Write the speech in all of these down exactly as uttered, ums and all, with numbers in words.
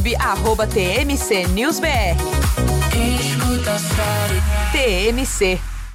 arroba T M C News B R. T M C.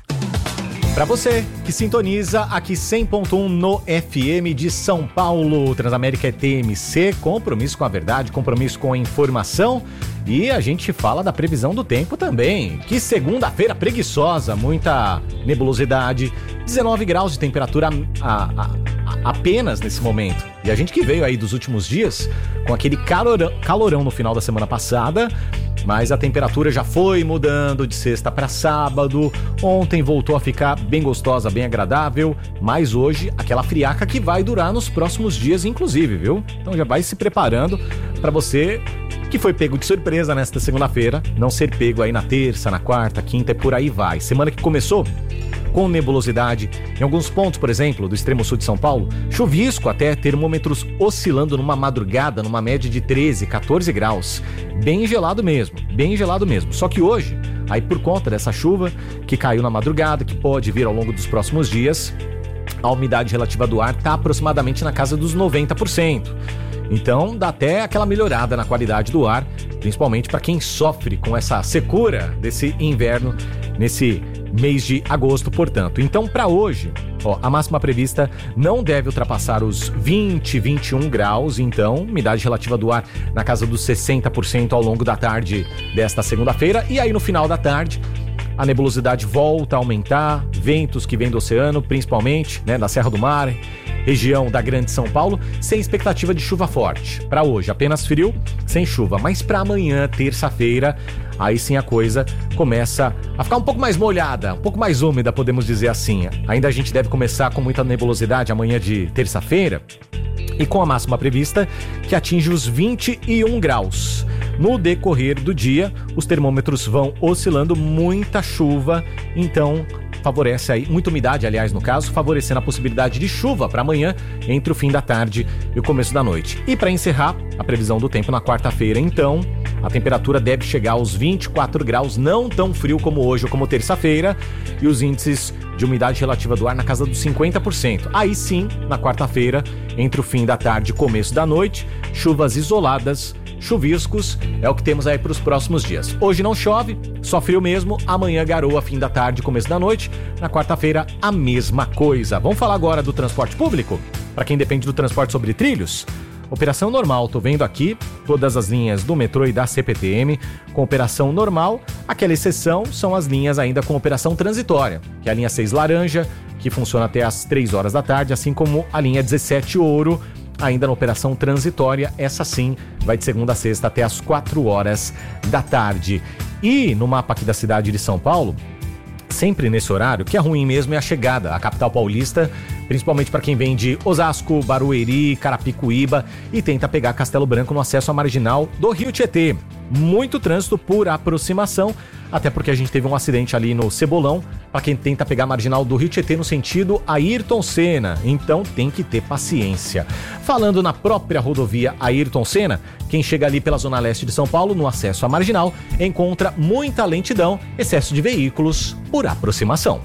Para você que sintoniza aqui cem ponto um no F M de São Paulo, Transamérica é T M C, compromisso com a verdade, compromisso com a informação, e a gente fala da previsão do tempo também. Que segunda-feira preguiçosa, muita nebulosidade, dezenove graus de temperatura a, a, a, apenas nesse momento. E a gente que veio aí dos últimos dias com aquele calorão, calorão no final da semana passada, mas a temperatura já foi mudando de sexta para sábado. Ontem voltou a ficar bem gostosa, bem agradável, mas hoje aquela friaca que vai durar nos próximos dias, inclusive, viu? Então já vai se preparando para você que foi pego de surpresa nesta segunda-feira, não ser pego aí na terça, na quarta, quinta e por aí vai. Semana que começou com nebulosidade em alguns pontos, por exemplo, do extremo sul de São Paulo, chuvisco até, termômetros oscilando numa madrugada, numa média de treze, quatorze graus. Bem gelado mesmo, bem gelado mesmo. Só que hoje, aí por conta dessa chuva que caiu na madrugada, que pode vir ao longo dos próximos dias, a umidade relativa do ar está aproximadamente na casa dos noventa por cento. Então dá até aquela melhorada na qualidade do ar, principalmente para quem sofre com essa secura desse inverno nesse mês de agosto, portanto. Então, para hoje, ó, a máxima prevista não deve ultrapassar os vinte, vinte e um graus, então, umidade relativa do ar na casa dos sessenta por cento ao longo da tarde desta segunda-feira. E aí, no final da tarde, a nebulosidade volta a aumentar, ventos que vêm do oceano, principalmente, né, da Serra do Mar, região da Grande São Paulo, sem expectativa de chuva forte. Para hoje, apenas frio, sem chuva. Mas para amanhã, terça-feira, aí sim a coisa começa a ficar um pouco mais molhada, um pouco mais úmida, podemos dizer assim. Ainda a gente deve começar com muita nebulosidade amanhã de terça-feira, e com a máxima prevista que atinge os vinte e um graus. No decorrer do dia, os termômetros vão oscilando, muita chuva, então favorece aí, muita umidade, aliás, no caso, favorecendo a possibilidade de chuva para amanhã, entre o fim da tarde e o começo da noite. E para encerrar, a previsão do tempo na quarta-feira, então, a temperatura deve chegar aos vinte e quatro graus, não tão frio como hoje ou como terça-feira, e os índices de umidade relativa do ar na casa dos cinquenta por cento. Aí sim, na quarta-feira, entre o fim da tarde e começo da noite, chuvas isoladas, chuviscos, é o que temos aí para os próximos dias. Hoje não chove, só frio mesmo, amanhã garoa, fim da tarde, começo da noite, na quarta-feira a mesma coisa. Vamos falar agora do transporte público? Para quem depende do transporte sobre trilhos? Operação normal, tô vendo aqui todas as linhas do metrô e da C P T M com operação normal. Aquela exceção são as linhas ainda com operação transitória, que é a linha seis laranja, que funciona até às três horas da tarde, assim como a linha dezessete ouro, ainda na operação transitória. Essa sim vai de segunda a sexta até às quatro horas da tarde. E no mapa aqui da cidade de São Paulo, sempre nesse horário, que é ruim mesmo é a chegada à capital paulista, principalmente para quem vem de Osasco, Barueri, Carapicuíba e tenta pegar Castelo Branco no acesso à marginal do Rio Tietê. Muito trânsito por aproximação, até porque a gente teve um acidente ali no Cebolão, para quem tenta pegar a marginal do Rio Tietê no sentido Ayrton Senna, então tem que ter paciência. Falando na própria rodovia Ayrton Senna, quem chega ali pela zona leste de São Paulo, no acesso à marginal, encontra muita lentidão, excesso de veículos por aproximação.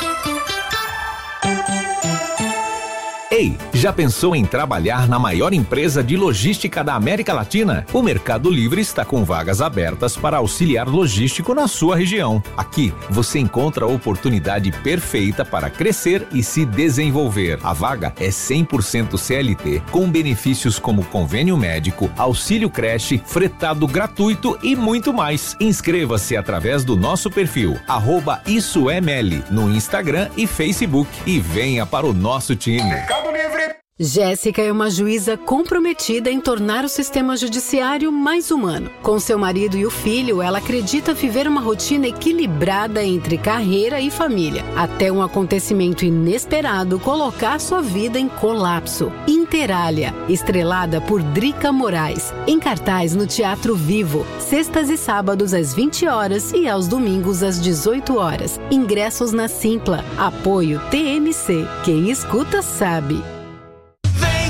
Ei, já pensou em trabalhar na maior empresa de logística da América Latina? O Mercado Livre está com vagas abertas para auxiliar logístico na sua região. Aqui, você encontra a oportunidade perfeita para crescer e se desenvolver. A vaga é cem por cento C L T, com benefícios como convênio médico, auxílio creche, fretado gratuito e muito mais. Inscreva-se através do nosso perfil, arroba Isso é Meli, no Instagram e Facebook, e venha para o nosso time. Jéssica é uma juíza comprometida em tornar o sistema judiciário mais humano. Com seu marido e o filho, ela acredita viver uma rotina equilibrada entre carreira e família, até um acontecimento inesperado colocar sua vida em colapso. Interália, estrelada por Drica Moraes, em cartaz no Teatro Vivo, sextas e sábados às vinte horas e aos domingos às dezoito horas. Ingressos na Simpla. Apoio T M C. Quem escuta sabe.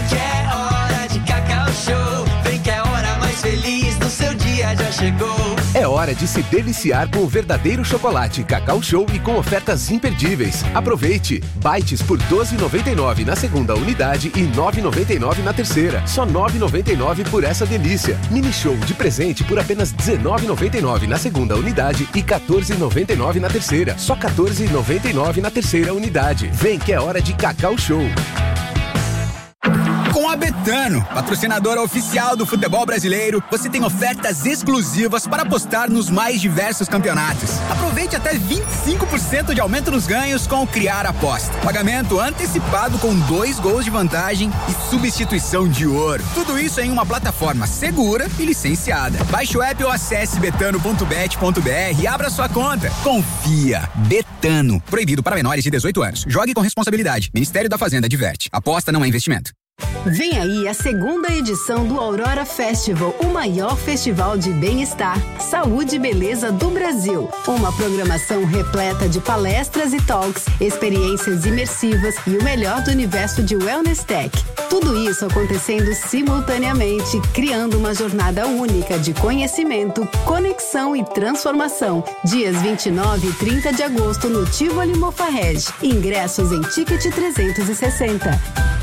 Feliz do seu dia já chegou. É hora de se deliciar com o verdadeiro chocolate Cacau Show e com ofertas imperdíveis. Aproveite! Bites por doze reais e noventa e nove centavos na segunda unidade e nove reais e noventa e nove centavos na terceira. Só nove reais e noventa e nove centavos por essa delícia. Mini Show de presente por apenas dezenove reais e noventa e nove centavos na segunda unidade e quatorze reais e noventa e nove centavos na terceira. Só quatorze reais e noventa e nove centavos na terceira unidade. Vem que é hora de Cacau Show. Com a Betano, patrocinadora oficial do futebol brasileiro, você tem ofertas exclusivas para apostar nos mais diversos campeonatos. Aproveite até vinte e cinco por cento de aumento nos ganhos com o Criar Aposta. Pagamento antecipado com dois gols de vantagem e substituição de ouro. Tudo isso em uma plataforma segura e licenciada. Baixe o app ou acesse betano ponto bet ponto br e abra sua conta. Confia. Betano. Proibido para menores de dezoito anos. Jogue com responsabilidade. Ministério da Fazenda adverte. Aposta não é investimento. Vem aí a segunda edição do Aurora Festival, o maior festival de bem-estar, saúde e beleza do Brasil. Uma programação repleta de palestras e talks, experiências imersivas e o melhor do universo de Wellness Tech. Tudo isso acontecendo simultaneamente, criando uma jornada única de conhecimento, conexão e transformação. Dias vinte e nove e trinta de agosto no Tivoli Mofarrege. Ingressos em Ticket trezentos e sessenta.